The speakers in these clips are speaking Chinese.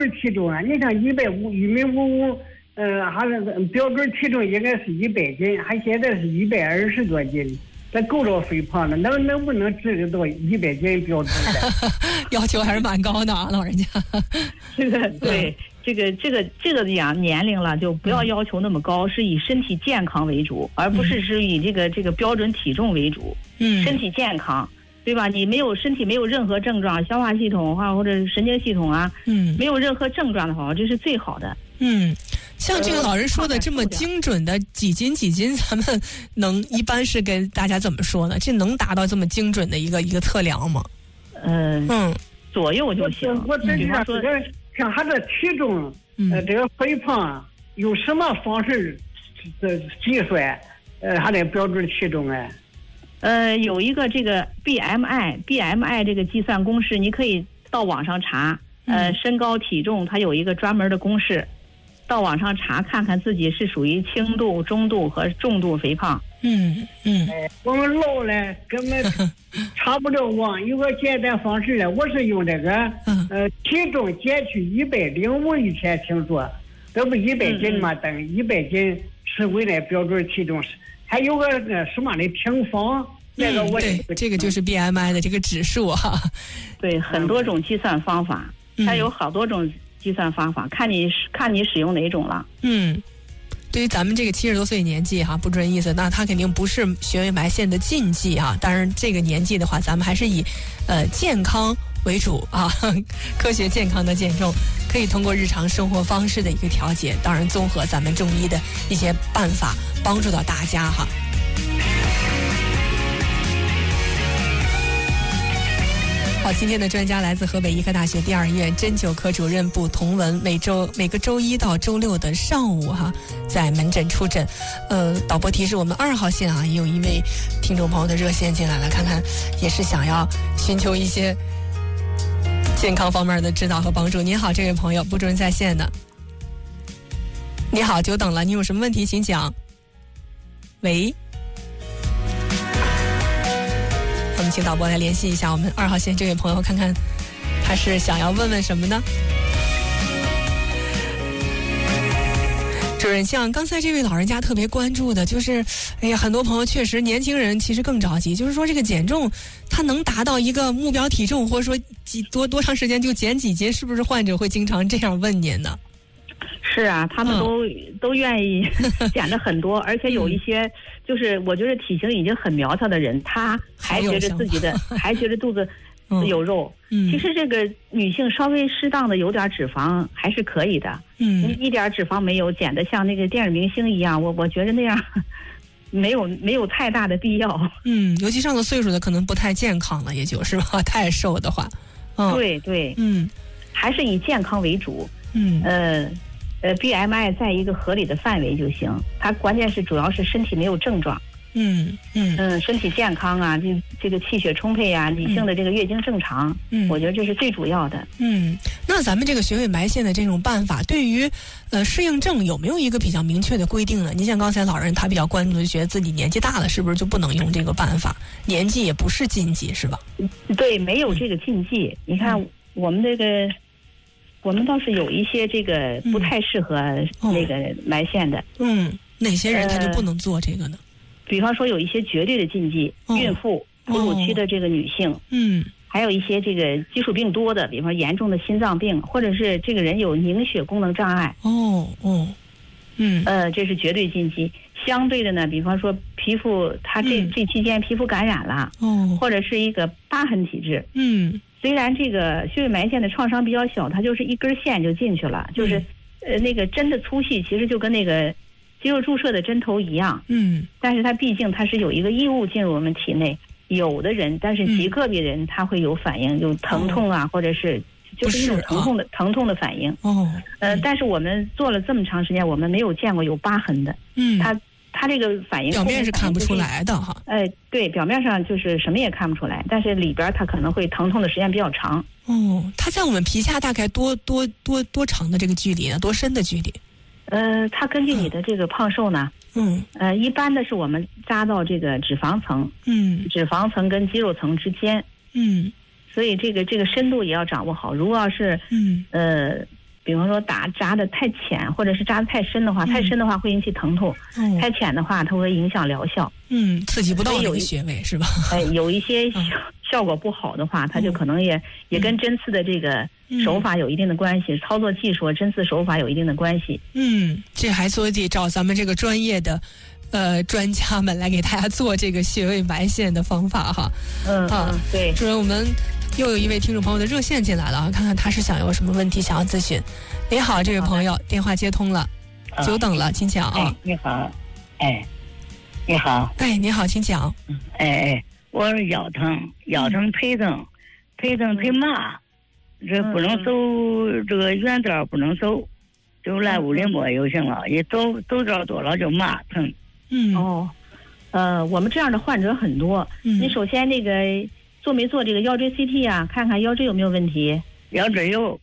体重啊，你像155，1米55，还是标准体重应该是100斤，还现在是120多斤，这够着肥胖了，能不能治得到100斤标准的？ 要求还是蛮高的啊，老人家。 这个对。这个年龄了，就不要要求那么高，是以身体健康为主，而不是以这个标准体重为主。身体健康，对吧？你身体没有任何症状，消化系统或者神经系统啊，没有任何症状的话，这是最好的。 像这个老人说的这么精准的几斤，咱们一般是跟大家怎么说呢？这能达到这么精准的一个测量吗？ 左右就行。 我真是说。像他的体重，这个肥胖用什么方式计算？他的标准体重有一个这个 BMI 这个计算公式，你可以到网上查。身高体重它有一个专门的公式，到网上查看看自己是属于轻度、中度和重度肥胖。 我们老了根本查不了网，有个简单方式了。我是用这个体重减去105，以前听说，这不100斤嘛，等100斤是为了标准体重，还有个什么的平方，那个我对，这个就是 BMI 的这个指数哈。 对，很多种计算方法，它有好多种计算方法，看你使用哪种了。 对于咱们这个70多岁年纪哈，不准意思，那它肯定不是穴位埋线的禁忌啊。当然，这个年纪的话，咱们还是以健康为主啊，科学健康的减重，可以通过日常生活方式的一个调节，当然综合咱们中医的一些办法，帮助到大家哈。好，今天的专家来自河北医科大学第2医院针灸科主任卜同文，每个周一到周六的上午在门诊出诊。导播提示我们2号线也有一位听众朋友的热线进来了，看看也是想要寻求一些健康方面的指导和帮助。您好，这位朋友，不准在线的。你好，久等了，你有什么问题请讲。喂。我们请导播来联系一下我们2号线这位朋友，看看他是想要问什么呢？主任，像刚才这位老人家特别关注的，就是很多朋友确实，年轻人其实更着急，就是说这个减重，他能达到一个目标体重，或者说多长时间就减几斤，是不是患者会经常这样问您呢？ 是啊，他们都愿意减的很多，而且有一些就是我觉得体型已经很苗条的人，他还觉得自己的还觉得肚子有肉。其实这个女性稍微适当的有点脂肪还是可以的。一点脂肪没有，减的像那个电影明星一样，我觉得那样没有太大的必要。 尤其上了岁数的可能不太健康了，也就是吧，太瘦的话。 对，还是以健康为主。BMI 在一个合理的范围就行，它关键是主要是身体没有症状。身体健康啊，这个气血充沛啊，女性的这个月经正常，我觉得这是最主要的。 那咱们这个穴位埋线的这种办法，对于适应症有没有一个比较明确的规定呢？您像刚才老人他比较关注，就觉得自己年纪大了，是不是就不能用这个办法？年纪也不是禁忌，是吧？ 对，没有这个禁忌。你看我们这个。我们倒是有一些这个不太适合那个埋线的。 哪些人他就不能做这个呢？ 比方说有一些绝对的禁忌，孕妇、哺乳期的这个女性，还有一些这个基础病多的，比方严重的心脏病，或者是这个人有凝血功能障碍。这是绝对禁忌。相对的呢，比方说皮肤，他这期间皮肤感染了，或者是一个疤痕体质，虽然这个穴位埋线的创伤比较小，它就是一根线就进去了，就是那个针的粗细其实就跟那个肌肉注射的针头一样，但是它毕竟它是有一个异物进入我们体内，有的人，但是极个别人他会有反应，有疼痛啊，或者是就是一种疼痛的反应。但是我们做了这么长时间，我们没有见过有疤痕的。它这个反应表面是看不出来的哈。 对，表面上就是什么也看不出来，但是里边它可能会疼痛的时间比较长。 它在我们皮下大概多长的这个距离呢？多深的距离？ 它根据你的这个胖瘦呢，一般的是我们扎到这个脂肪层，脂肪层跟肌肉层之间，所以这个深度也要掌握好。如果要是比方说扎的太浅，或者是扎的太深的话，太深的话会引起疼痛，太浅的话它会影响疗效。 刺激不到那个穴位是吧？ 有一些效果不好的话，它就可能也跟针刺的这个手法有一定的关系，操作技术、针刺手法有一定的关系。 这还所以找咱们这个专业的专家们来给大家做这个穴位埋线的方法哈。 对。 主任，我们又有一位听众朋友的热线进来了啊，看看他是想有什么问题想要咨询。你好，这位朋友，电话接通了，久等了，请讲啊。 你好，你好， 你好，请讲。 我是腰疼腿疼腿麻，这不能走这个远道，不能走，就来屋里摸就行了，一走道多了就麻疼。 我们这样的患者很多。你首先那个做没做这个腰椎 CT 啊？看看腰椎有没有问题。 腰椎有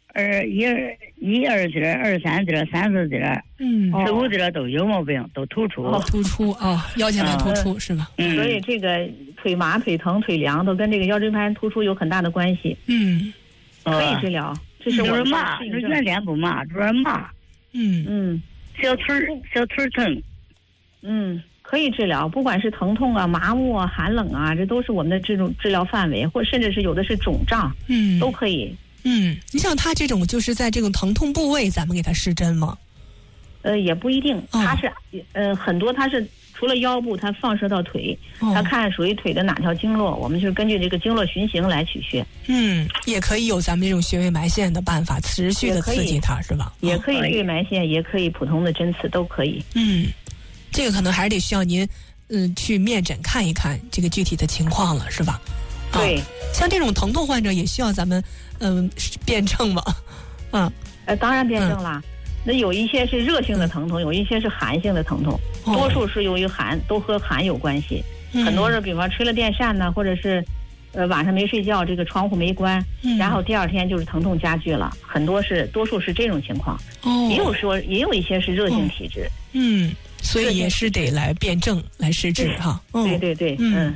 1、2节、2、3节、3、4节，4、5节都有毛病，都突出。 突出啊，腰间盘突出是吧？ 所以这个腿麻、腿疼、腿凉都跟这个腰椎盘突出有很大的关系。可以治疗。这是我们麻，这原点不麻，主要麻。小腿疼。 可以治疗，不管是疼痛啊、麻木啊、寒冷啊，这都是我们的这种治疗范围，或甚至是有的是肿胀，都可以。 你像他这种就是在这种疼痛部位，咱们给他施针吗？ 也不一定，他是很多他是除了腰部，他放射到腿，他看属于腿的哪条经络，我们就是根据这个经络循行来取穴。 也可以有咱们这种穴位埋线的办法，持续的刺激它，是吧？ 也可以穴位埋线，也可以普通的针刺都可以。 这个可能还是得需要您去面诊看一看这个具体的情况了，是吧？ 对， 像这种疼痛患者也需要咱们辩证吗？ 当然辩证啦。那有一些是热性的疼痛，有一些是寒性的疼痛，多数是由于寒，都和寒有关系。很多是比方吹了电扇呢，或者是晚上没睡觉，这个窗户没关，然后第二天就是疼痛加剧了，多数是这种情况。也有一些是热性体质。 所以也是得来辩证来施治哈。 对。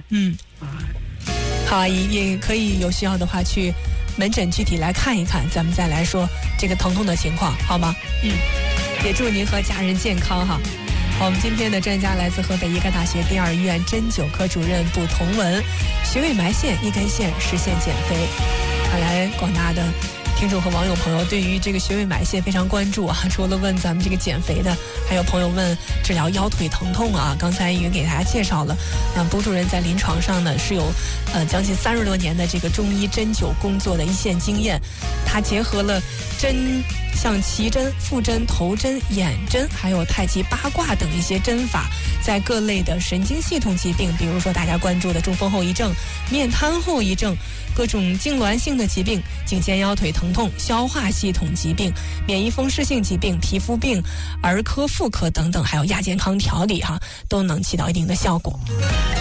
好，也可以有需要的话去门诊具体来看一看，咱们再来说这个疼痛的情况，好吗？也祝您和家人健康哈。好，我们今天的专家来自河北医科大学第2医院针灸科主任卜同文，穴位埋线一根线实现减肥。看来广大的听众和网友朋友对于这个穴位埋线非常关注啊，除了问咱们这个减肥的，还有朋友问治疗腰腿疼痛啊。刚才已经给大家介绍了，卜主任在临床上呢是有将近30多年的这个中医针灸工作的一线经验，他结合了针像脐针、腹针、头针、眼针，还有太极八卦等一些针法，在各类的神经系统疾病，比如说大家关注的中风后遗症、面瘫后遗症、各种痉挛性的疾病、颈肩腰腿疼痛、消化系统疾病、免疫风湿性疾病、皮肤病、儿科、妇科等等，还有亚健康调理哈，都能起到一定的效果。